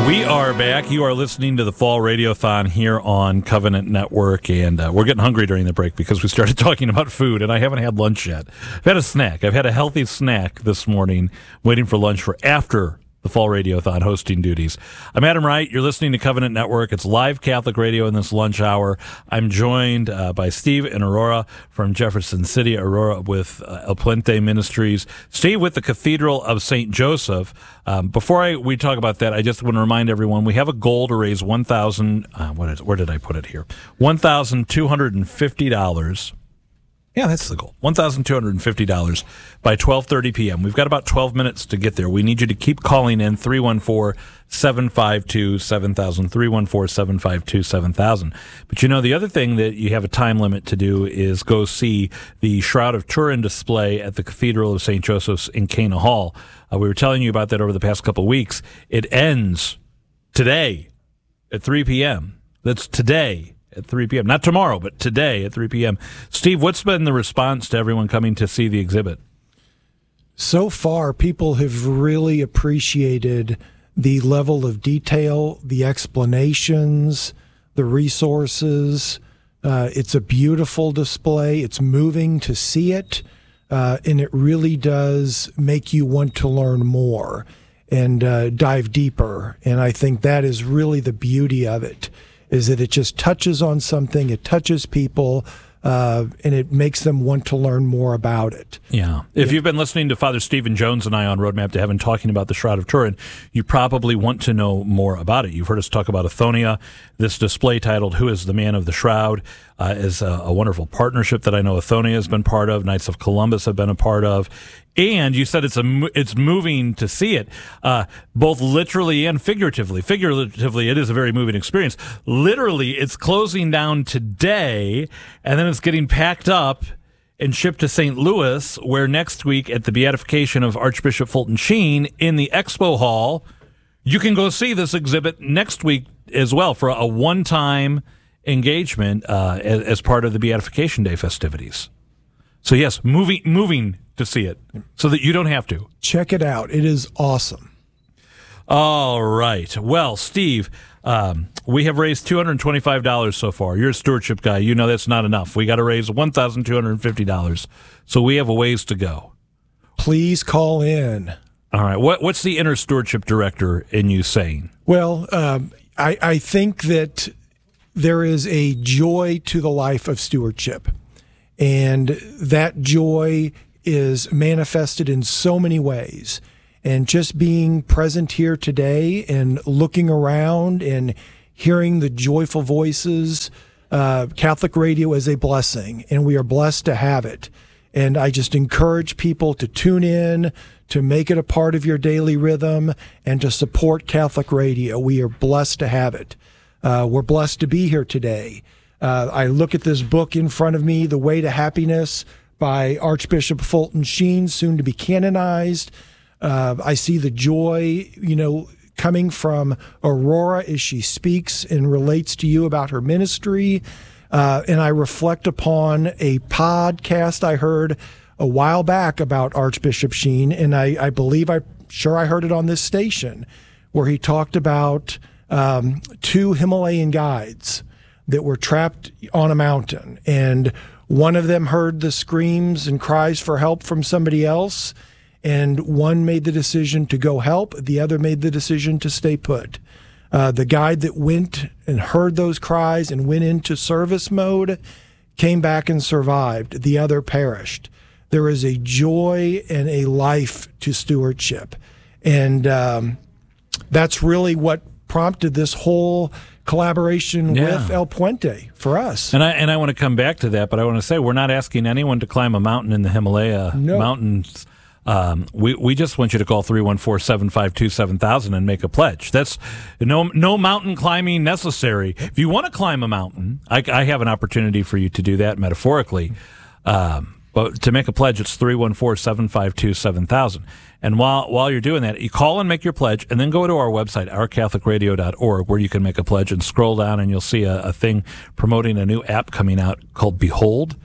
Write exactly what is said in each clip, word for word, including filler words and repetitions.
We are back. You are listening to the Fall Radiothon here on Covenant Network, and uh, we're getting hungry during the break because we started talking about food, and I haven't had lunch yet. I've had a snack. I've had a healthy snack this morning, waiting for lunch for after the Fall Radiothon hosting duties. I'm Adam Wright. You're listening to Covenant Network. It's live Catholic radio in this lunch hour. I'm joined uh, by Steve and Aurora from Jefferson City. Aurora with uh, El Puente Ministries. Steve with the Cathedral of Saint Joseph. Um, before I, we talk about that, I just want to remind everyone we have a goal to raise one thousand. Uh, what is? Where did I put it here? One thousand two hundred fifty dollars. Yeah, that's the goal. one thousand two hundred fifty dollars by twelve thirty p.m. We've got about twelve minutes to get there. We need you to keep calling in three one four, seven five two, seven thousand, three one four, seven five two, seven thousand. But you know, the other thing that you have a time limit to do is go see the Shroud of Turin display at the Cathedral of Saint Joseph's in Cana Hall. Uh, we were telling you about that over the past couple of weeks. It ends today at three p.m. That's today. At three p.m. Not tomorrow, but today at three p.m. Steve, what's been the response to everyone coming to see the exhibit? So far, people have really appreciated the level of detail, the explanations, the resources. Uh, it's a beautiful display. It's moving to see it, uh, and it really does make you want to learn more and uh, dive deeper. And I think that is really the beauty of it, is that it just touches on something, it touches people, uh, and it makes them want to learn more about it. Yeah. If yeah. you've been listening to Father Stephen Jones and I on Roadmap to Heaven talking about the Shroud of Turin, you probably want to know more about it. You've heard us talk about Athonia. This display titled Who is the Man of the Shroud uh, is a, a wonderful partnership that I know Athonia has been part of, Knights of Columbus have been a part of. And you said it's a it's moving to see it, uh, both literally and figuratively. Figuratively, it is a very moving experience. Literally, it's closing down today, and then it's getting packed up and shipped to Saint Louis, where next week at the beatification of Archbishop Fulton Sheen in the Expo Hall, you can go see this exhibit next week as well for a one-time engagement uh, as, as part of the Beatification Day festivities. So yes, moving moving to see it so that you don't have to. Check it out. It is awesome. All right. Well, Steve, um, we have raised two hundred twenty-five dollars so far. You're a stewardship guy. You know that's not enough. We got to raise one thousand two hundred fifty dollars. So we have a ways to go. Please call in. All right. What, what's the inner stewardship director in you saying? Well, um, I, I think that there is a joy to the life of stewardship. And that joy is manifested in so many ways. And just being present here today and looking around and hearing the joyful voices, uh, Catholic radio is a blessing, and we are blessed to have it. And I just encourage people to tune in, to make it a part of your daily rhythm, and to support Catholic radio. We are blessed to have it. Uh, we're blessed to be here today. Uh, I look at this book in front of me, The Way to Happiness by Archbishop Fulton Sheen, soon to be canonized. Uh, I see the joy, you know, coming from Aurora as she speaks and relates to you about her ministry. Uh, and I reflect upon a podcast I heard a while back about Archbishop Sheen, and I, I believe I'm sure I heard it on this station, where he talked about um, two Himalayan guides that were trapped on a mountain, and one of them heard the screams and cries for help from somebody else, and one made the decision to go help, the other made the decision to stay put. Uh, the guide that went and heard those cries and went into service mode came back and survived. The other perished. There is a joy and a life to stewardship. And um, that's really what prompted this whole collaboration yeah. with El Puente for us. And I and I want to come back to that, but I want to say we're not asking anyone to climb a mountain in the Himalaya no. mountains. Um, we we just want you to call three one four, seven five two, seven thousand and make a pledge. That's no no mountain climbing necessary. If you want to climb a mountain, I, I have an opportunity for you to do that metaphorically. Um, but to make a pledge, it's three one four, seven five two, seven thousand. And while while you're doing that, you call and make your pledge, and then go to our website, our catholic radio dot org, where you can make a pledge, and scroll down, and you'll see a, a thing promoting a new app coming out called Behold.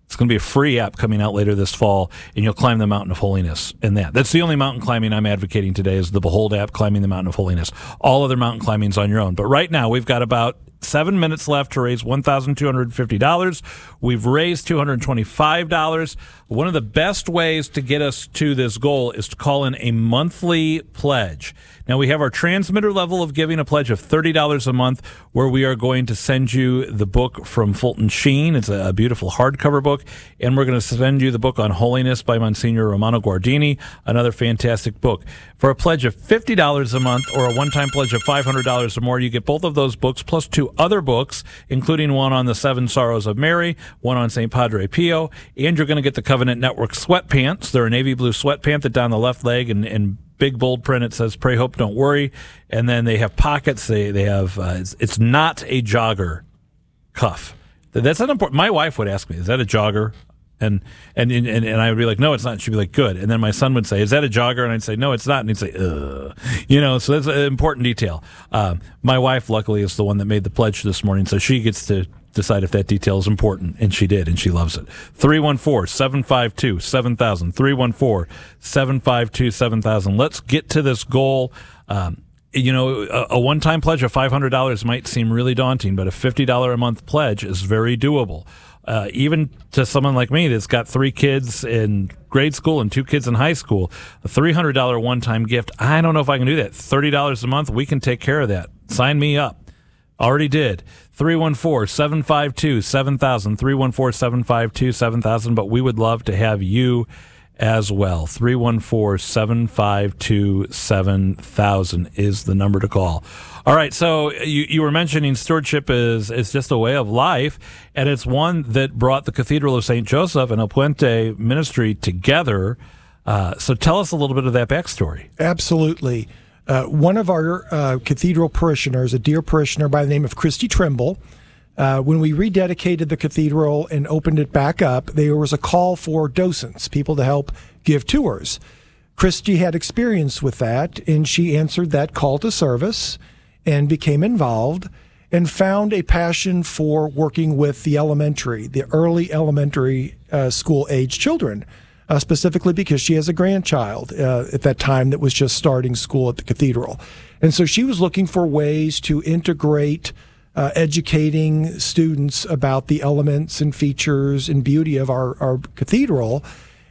It's going to be a free app coming out later this fall, and you'll climb the mountain of holiness in that. That's the only mountain climbing I'm advocating today is the Behold app, climbing the mountain of holiness. All other mountain climbing's on your own. But right now, we've got about seven minutes left to raise one thousand two hundred fifty dollars. We've raised two hundred twenty-five dollars. One of the best ways to get us to this goal is to call in a monthly pledge. Now, we have our transmitter level of giving, a pledge of thirty dollars a month, where we are going to send you the book from Fulton Sheen. It's a beautiful hardcover book. And we're going to send you the book on holiness by Monsignor Romano Guardini, another fantastic book. For a pledge of fifty dollars a month or a one-time pledge of five hundred dollars or more, you get both of those books plus two other books, including one on the Seven Sorrows of Mary, one on Saint Padre Pio, and you're going to get the Covenant Network sweatpants. They're a navy blue sweatpant that down the left leg and, and big bold print it says "Pray, Hope, Don't Worry," and then they have pockets. They they have uh, it's, it's not a jogger cuff. That's not important. My wife would ask me, "Is that a jogger?" And and and and I would be like, "No, it's not." She'd be like, "Good." And then my son would say, "Is that a jogger?" And I'd say, "No, it's not." And he'd say, "Ugh," you know. So that's an important detail. Um, my wife, luckily, is the one that made the pledge this morning, so she gets to decide if that detail is important, and she did, and she loves it. three one four, seven five two, seven thousand, three one four, seven five two, seven thousand. Let's get to this goal. Um, you know, a, a one-time pledge of five hundred dollars might seem really daunting, but a fifty dollars a month pledge is very doable. Uh, even to someone like me that's got three kids in grade school and two kids in high school, a three hundred dollars one-time gift, I don't know if I can do that. thirty dollars a month, we can take care of that. Sign me up. Already did. three one four, seven five two, seven thousand, three one four, seven five two, seven thousand, but we would love to have you as well. three one four, seven five two, seven thousand is the number to call. All right, so you, you were mentioning stewardship is, is just a way of life, and it's one that brought the Cathedral of Saint Joseph and El Puente ministry together. Uh, so tell us a little bit of that backstory. Absolutely. Uh, one of our uh, cathedral parishioners, a dear parishioner by the name of Christy Trimble, uh, when we rededicated the cathedral and opened it back up, there was a call for docents, people to help give tours. Christy had experience with that, and she answered that call to service and became involved and found a passion for working with the elementary, the early elementary uh, school age children. Uh, specifically because she has a grandchild uh, at that time that was just starting school at the cathedral. And so she was looking for ways to integrate uh, educating students about the elements and features and beauty of our, our cathedral,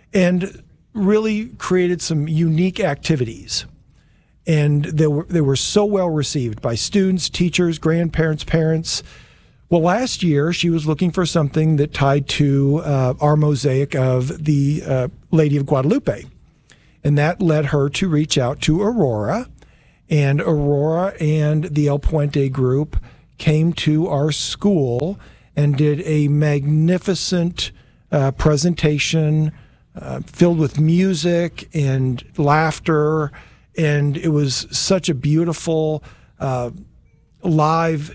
and really created some unique activities. And they were, they were so well received by students, teachers, grandparents, parents. Well, last year, she was looking for something that tied to uh, our mosaic of the uh, Lady of Guadalupe. And that led her to reach out to Aurora. And Aurora and the El Puente group came to our school and did a magnificent uh, presentation uh, filled with music and laughter. And it was such a beautiful uh, live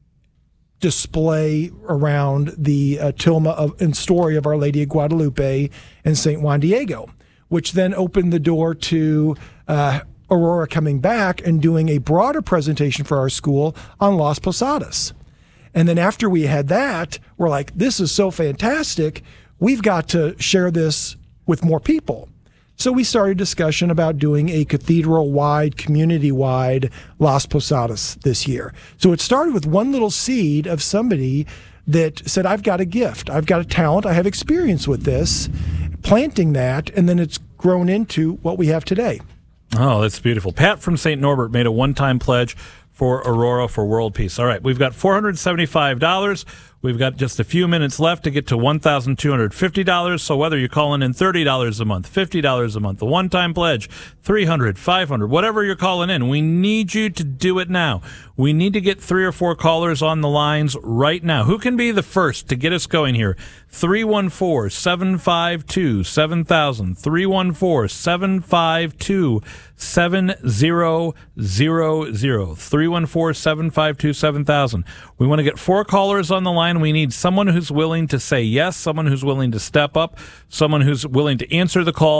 display around the uh, tilma of, and story of Our Lady of Guadalupe and Saint Juan Diego, which then opened the door to uh, Aurora coming back and doing a broader presentation for our school on Las Posadas. And then after we had that, we're like, this is so fantastic. We've got to share this with more people. So we started discussion about doing a cathedral-wide, community-wide Las Posadas this year. So it started with one little seed of somebody that said, I've got a gift, I've got a talent, I have experience with this, planting that, and then it's grown into what we have today. Oh, that's beautiful. Pat from Saint Norbert made a one-time pledge for Aurora for world peace. All right, we've got four hundred seventy-five dollars. We've got just a few minutes left to get to one thousand two hundred fifty dollars. So whether you're calling in thirty dollars a month, fifty dollars a month, a one-time pledge, three hundred dollars, five hundred dollars, whatever you're calling in, we need you to do it now. We need to get three or four callers on the lines right now. Who can be the first to get us going here? three one four, seven five two, seven thousand, three one four, seven five two, seven zero zero zero, three one four, seven five two, seven thousand. We want to get four callers on the line. We need someone who's willing to say yes, someone who's willing to step up, someone who's willing to answer the call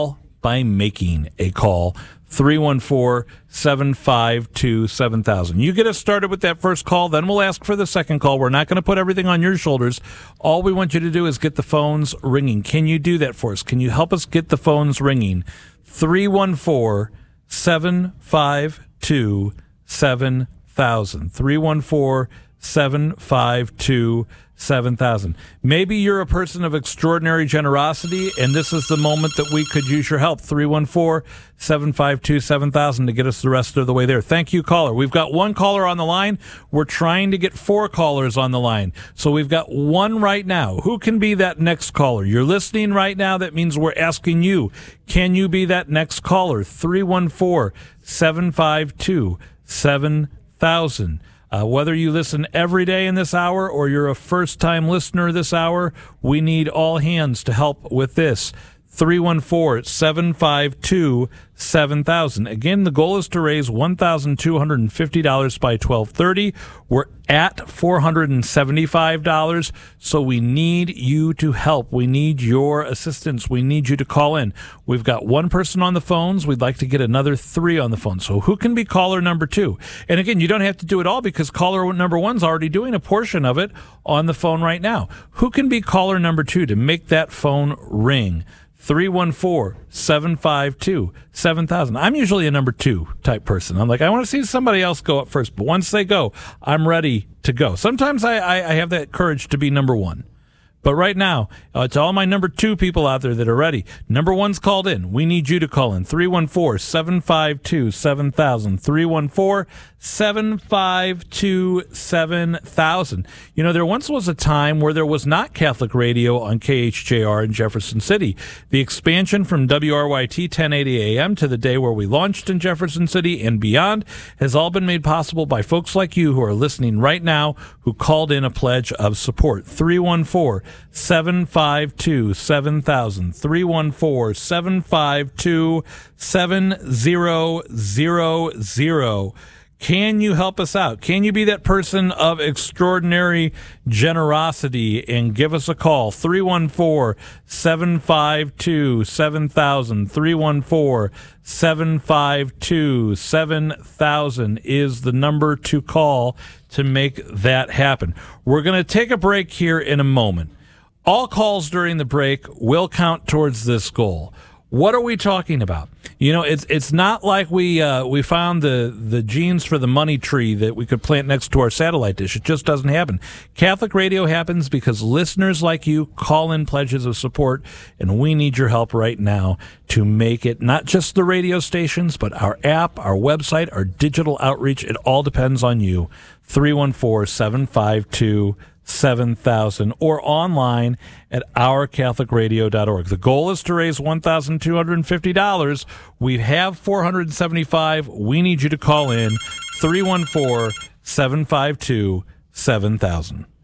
by making a call. three one four, seven five two, seven thousand. You get us started with that first call, then we'll ask for the second call. We're not going to put everything on your shoulders. All we want you to do is get the phones ringing. Can you do that for us? Can you help us get the phones ringing? three one four, seven five two, seven thousand. three one four, seven five two, seven thousand. Maybe you're a person of extraordinary generosity, and this is the moment that we could use your help. three one four, seven five two, seven thousand to get us the rest of the way there. Thank you, caller. We've got one caller on the line. We're trying to get four callers on the line. So we've got one right now. Who can be that next caller? You're listening right now. That means we're asking you, can you be that next caller? three one four, seven five two, seven thousand. Uh, whether you listen every day in this hour or you're a first-time listener this hour, we need all hands to help with this. three one four, seven five two, seven thousand. Again, the goal is to raise one thousand two hundred fifty dollars by twelve thirty. We're at four hundred seventy-five dollars, so we need you to help. We need your assistance. We need you to call in. We've got one person on the phones. We'd like to get another three on the phone. So who can be caller number two? And again, you don't have to do it all because caller number one's already doing a portion of it on the phone right now. Who can be caller number two to make that phone ring? three one four, seven five two, seven thousand. I'm usually a number two type person. I'm like, I want to see somebody else go up first. But once they go, I'm ready to go. Sometimes I, I, I have that courage to be number one. But right now, uh, to all my number two people out there that are ready, number one's called in. We need you to call in. three one four, seven five two, seven thousand. three one four, seven five two, seven thousand. You know, there once was a time where there was not Catholic radio on K H J R in Jefferson City. The expansion from W R Y T ten eighty A M to the day where we launched in Jefferson City and beyond has all been made possible by folks like you who are listening right now who called in a pledge of support. three one four, seven five two, seven thousand. three one four, seven five two, seven zero zero zero. Can you help us out? Can you be that person of extraordinary generosity and give us a call? three one four, seven five two, seven thousand. three one four, seven five two, seven thousand is the number to call to make that happen. We're going to take a break here in a moment. All calls during the break will count towards this goal. What are we talking about? You know, it's it's not like we uh, we found the, the genes for the money tree that we could plant next to our satellite dish. It just doesn't happen. Catholic radio happens because listeners like you call in pledges of support, and we need your help right now to make it not just the radio stations, but our app, our website, our digital outreach. It all depends on you. three one four, seven five two, seven thousand or online at our catholic radio dot org. The goal is to raise one thousand two hundred fifty dollars. We have four hundred seventy-five dollars. We need you to call in three one four, seven five two, seven thousand.